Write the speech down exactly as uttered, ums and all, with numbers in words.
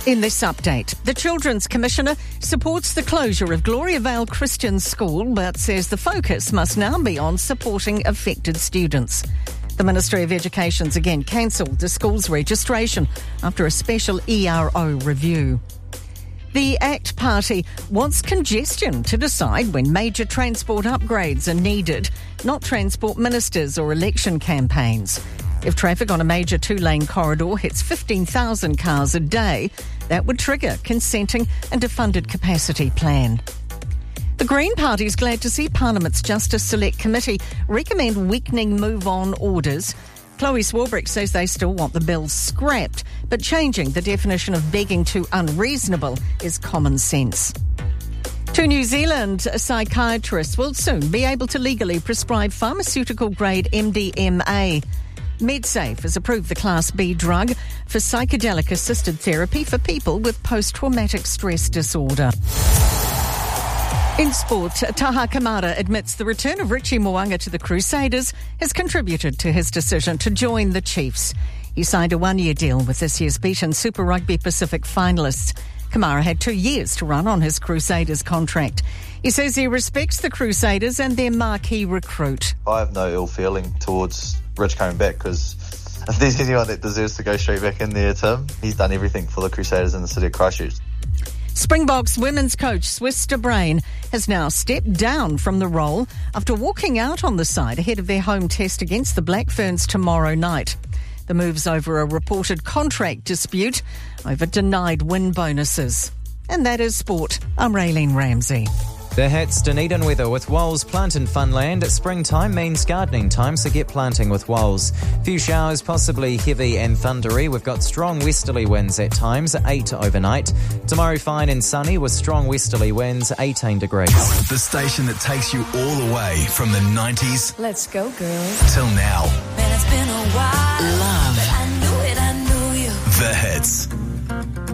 In this update, the Children's Commissioner supports the closure of Gloria Vale Christian School but says the focus must now be on supporting affected students. The Ministry of Education's again cancelled the school's registration after a special E R O review. The ACT Party wants congestion to decide when major transport upgrades are needed, not transport ministers or election campaigns. If traffic on a major two-lane corridor hits fifteen thousand cars a day, that would trigger consenting and a funded capacity plan. The Green Party is glad to see Parliament's Justice Select Committee recommend weakening move-on orders. Chloe Swarbrick says they still want the bill scrapped, but changing the definition of begging to unreasonable is common sense. Two New Zealand psychiatrists will soon be able to legally prescribe pharmaceutical-grade M D M A. MedSafe has approved the Class B drug for psychedelic-assisted therapy for people with post-traumatic stress disorder. In sport, Taha Kamara admits the return of Richie Mo'unga to the Crusaders has contributed to his decision to join the Chiefs. He signed a one-year deal with this year's beaten Super Rugby Pacific finalists. Kamara had two years to run on his Crusaders contract. He says he respects the Crusaders and their marquee recruit. I have no ill feeling towards Rich coming back, because if there's anyone that deserves to go straight back in there, Tim, he's done everything for the Crusaders in the city of Christchurch. The Hits, Dunedin weather with Walls Plant and Funland. Springtime means gardening time, so get planting with Walls. Few showers, possibly heavy and thundery. We've got strong westerly winds at times, eight overnight. Tomorrow fine and sunny with strong westerly winds, eighteen degrees. The station that takes you all the way from the nineties. Let's go, girls. Till now. Man, it's been a while. Love. I knew it, I knew you. The Hits.